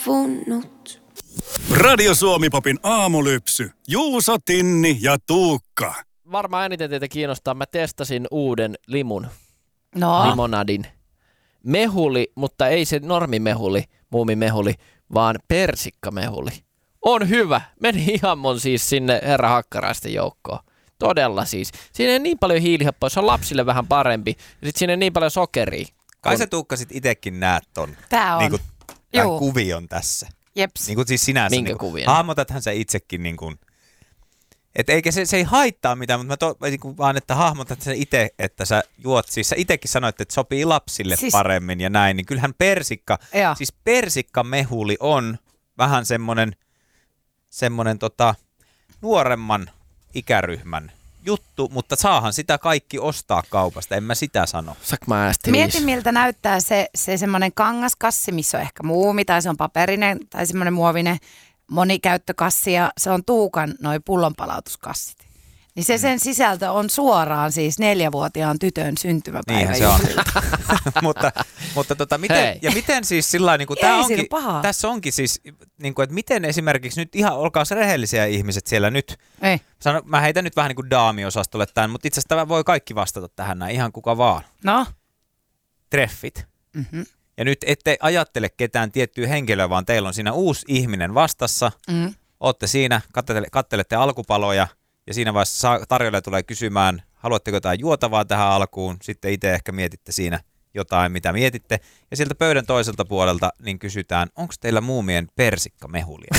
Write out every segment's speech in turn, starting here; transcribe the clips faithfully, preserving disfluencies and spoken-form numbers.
Funnut. Radio Suomi-popin aamulypsy. Juuso, Tinni ja Tuukka. Varmaan eniten teitä kiinnostaa. Mä testasin uuden limun. No. Limonadin. Mehuli, mutta ei se normimehuli, muumimehuli, vaan persikkamehuli. On hyvä. Meni ihan mun siis sinne herra Hakkaraisten joukkoon. Todella siis. Siinä ei niin paljon hiilihappoa, se on lapsille vähän parempi. Ja sit siinä ei niin paljon sokeria. Kai kun... sä Tuukka sit itekin näet ton Tää on. Niinku, tämän kuvion tässä. Jeps. Niin kuin siis sinänsä. Minkä niin kuvion? Hahmotathan sä itsekin niin kuin, että eikä se, se ei haittaa mitään, mutta mä to, niin kuin vaan, että hahmotat sä itse, että sä juot, siis sä itekin sanoit, että sopii lapsille siis... paremmin ja näin, niin kyllähän persikka, ja. siis persikkamehuli on vähän semmonen, semmonen tota, nuoremman ikäryhmän juttu, mutta saahan sitä kaikki ostaa kaupasta, en mä sitä sano. Saanko mä äästi Mieti, miltä näyttää se, se semmoinen kangaskassi, missä on ehkä muumi tai se on paperinen tai semmoinen muovinen monikäyttökassi ja se on Tuukan noi pullonpalautuskassit. Niin se sen sisältö on suoraan siis neljävuotiaan tytön syntymäpäivä. Niinhän se on. mutta mutta tota, miten, ja miten siis sillä niin tää onkin, tässä onkin siis, niin kuin, että miten esimerkiksi nyt ihan, olkaa se rehellisiä ihmiset siellä nyt. Ei. Sano, mä heitän nyt vähän niin kuin daamiosastolle tämän, mutta itse asiassa voi kaikki vastata tähän näin, ihan kuka vaan. No? Treffit. Mm-hmm. Ja nyt ette ajattele ketään tiettyä henkilöä, vaan teillä on siinä uusi ihminen vastassa. Mm. Ootte siinä, kattelette, kattelette alkupaloja ja siinä vaiheessa tarjoilija tulee kysymään, haluatteko jotain juotavaa tähän alkuun. Sitten itse ehkä mietitte siinä jotain, mitä mietitte. Ja sieltä pöydän toiselta puolelta niin kysytään, onko teillä muumien persikkamehulia?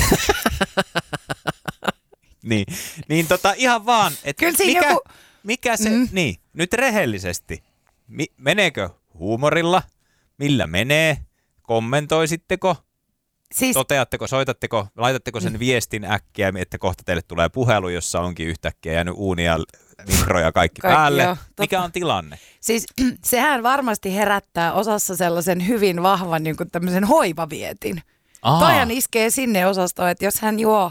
niin, niin tota ihan vaan, että mikä, joku... mikä se, mm. niin, nyt rehellisesti, mi, meneekö huumorilla? Millä menee? Kommentoisitteko? Siis... Toteatteko, soitatteko, laitatteko sen mm. viestin äkkiä, että kohta teille tulee puhelu, jossa onkin yhtäkkiä jäänyt uunia, mikroja kaikki, kaikki päälle? Joo, mikä on tilanne? Siis sehän varmasti herättää osassa sellaisen hyvin vahvan niin kuin tämmöisen hoivavietin. Aa. Toihan iskee sinne osastoon, että jos hän juo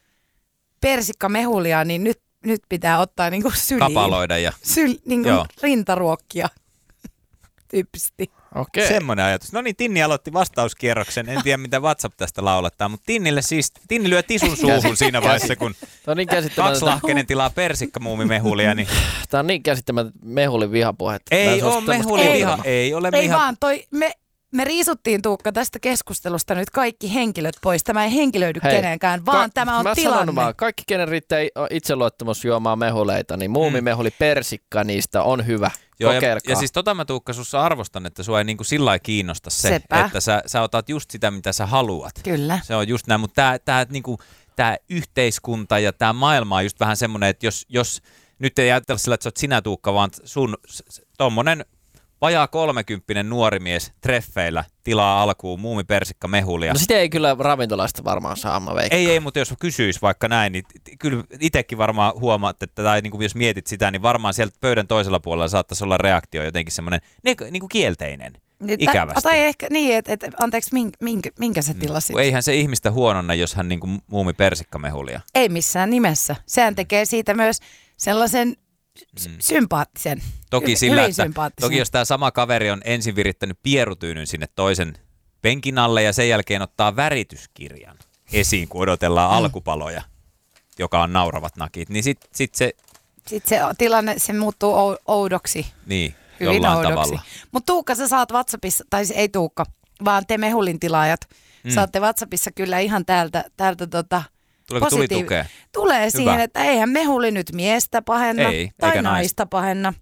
persikkamehulia, niin nyt, nyt pitää ottaa niin kuin syliin. Kapaloida ja... Syl, niin kuin rintaruokkia tyyppisesti. Okei. Semmoinen ajatus. No niin, Tinni aloitti vastauskierroksen. En tiedä, mitä WhatsApp tästä laulattaa, mutta Tinnille siis, Tinni lyö tisun suuhun siinä vaiheessa, kun niin kaksilahkenen tilaa persikkamuumimehulia. Niin... Tämä on niin käsittämättä mehulin vihapuhetta. Ei ole mehulin viha, ei ole ei viha. vaan, toi, me, me riisuttiin Tuukka tästä keskustelusta nyt kaikki henkilöt pois. Tämä ei henkilöidy Hei, kenenkään, vaan ka- tämä on mä tilanne. Vaan, kaikki, kenen riittää itseluottamus juomaan mehuleita, niin muumimehuli persikka niistä on hyvä. Joo, ja, ja siis tota mä Tuukka sussa arvostan, että sua ei niinku sillä lailla kiinnosta se, Sepä. että sä, sä otat just sitä, mitä sä haluat. Kyllä. Se on just näin, mutta tää, tää, niinku, tää yhteiskunta ja tää maailma on just vähän semmoinen, että jos, jos nyt ei ajatella sillä, että sä oot sinä Tuukka, vaan sun tommonen vajaa kolmekymppinen nuori mies treffeillä tilaa alkuun muumipersikkamehulia. No sitä ei kyllä ravintolasta varmaan saa, mä veikkaan. Ei, ei, mutta jos kysyisi vaikka näin, niin kyllä itsekin varmaan huomaat, että tai niin kuin jos mietit sitä, niin varmaan sieltä pöydän toisella puolella saattaisi olla reaktio jotenkin semmoinen niin kuin kielteinen, niin, ikävästi. Tai ehkä niin, että et, anteeksi, minkä, minkä, minkä sä tilasit? Eihän se ihmistä huononna, jos hän niin kuin muumipersikkamehulia. Ei missään nimessä. Sehän tekee siitä myös sellaisen Mm. sympaattisen. Toki, sillä, että, toki jos tämä sama kaveri on ensin virittänyt pierutyynyn sinne toisen penkin alle ja sen jälkeen ottaa värityskirjan esiin, kun odotellaan mm. alkupaloja, joka on nauravat nakit, niin sitten sit se... Sitten se tilanne, se muuttuu oudoksi. Niin, hyvin jollain oudoksi. tavalla. Mutta Tuukka, sä saat WhatsAppissa, tai ei Tuukka, vaan te mehulin tilaajat, mm. saatte WhatsAppissa kyllä ihan täältä, täältä tota... Tuleeko tuli tukea? Tulee Hyvä. siihen, että eihän mehuli nyt miestä pahenna Ei, tai naista pahenna.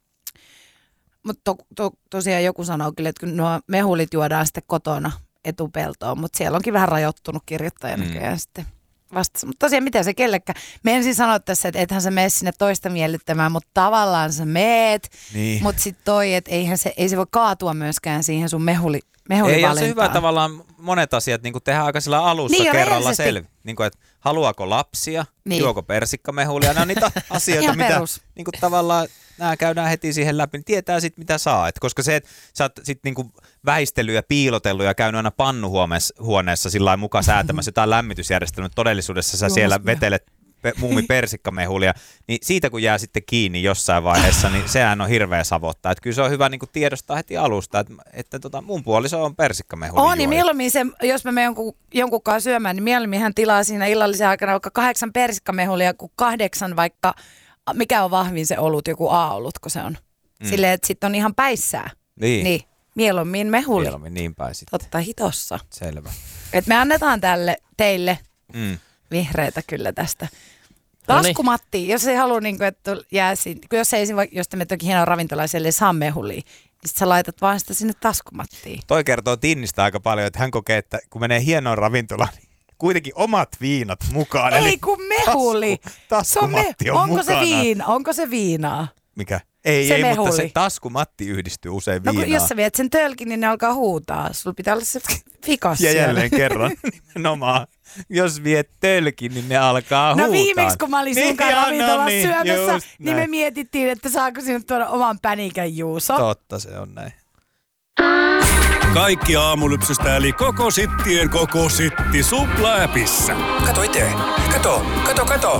Mutta to, to, tosiaan joku sanoo kyllä, että nuo mehulit juodaan sitten kotona etupeltoon, mutta siellä onkin vähän rajoittunut kirjoittaja näköjään mm. sitten vastassa. Mutta tosiaan mitä se kellekään. Me ensin sanoit tässä, että ethän sä mene sinne toista miellyttämään, mutta tavallaan sä meet. Niin. Mutta sitten toi, että eihän se, ei se voi kaatua myöskään siihen sun mehuli. Ei ole se hyvä tavallaan monet asiat niin tehdään aika sillä alussa niin, kerralla selvi. Niin kuin, että haluaako lapsia, niin. juoko persikkamehulia, nämä on niitä asioita, mitä niin kuin, tavallaan nämä käydään heti siihen läpi, niin tietää sitten mitä saa. Et koska se, että sä oot sitten niin kuin vähistellyt ja piilotellut ja käynyt aina pannuhuoneessa sillä lailla mukaan säätämässä jotain lämmitysjärjestelmää, todellisuudessa sä siellä vetelet pe, muumi persikkamehulia, niin siitä kun jää sitten kiinni jossain vaiheessa, niin sehän on hirveä savottaa. Että kyllä se on hyvä niin kuin tiedostaa heti alusta, että, että tota, mun puoliso on persikkamehuli. On, niin mieluummin se, jos mä menen jonkun, jonkun kanssa syömään, niin mieluummin hän tilaa siinä illallisen aikana vaikka kahdeksan persikkamehulia kuin kahdeksan vaikka, mikä on vahvin se olut, joku A-olutko se on. Mm. Silleen, että sitten on ihan päissään. Niin. niin. Mieluummin mehuli. Mieluummin niin päin sitten. Totta hitossa. Selvä. Et me annetaan tälle, teille Mm. vihreitä kyllä tästä. Noniin. Taskumatti, jos ei halua, niin kuin, että jää siinä, jos ei jos te menette hienoa ravintolaiselle saa mehulia, niin sit sä laitat vaan sitä sinne taskumattiin. Toi kertoo Tinnistä aika paljon, että hän kokee, että kun menee hienoon ravintolaan, niin kuitenkin omat viinat mukaan. Ei eli kun mehuli. Tasku, taskumatti on, on mukana. Se viina? Onko se viinaa? Mikä? Ei, se ei, mehuli. mutta se taskumatti yhdistyy usein No viinaan. kun jos sä viet sen tölkin, niin ne alkaa huutaa. Sulla pitää olla se fikas Ja siellä. jälleen kerran nimenomaan, jos viet tölkin, niin ne alkaa No huutaa. viimeksi, kun mä olin niin, sunkaan ravintolassa no niin, syömässä, just niin me mietittiin, että saako sinut tuoda oman pänikän Juuso. Totta se on näin. Kaikki Aamulypsystä eli koko sittien koko sitti Supla-äpissä. Kato itse. Kato, kato, kato.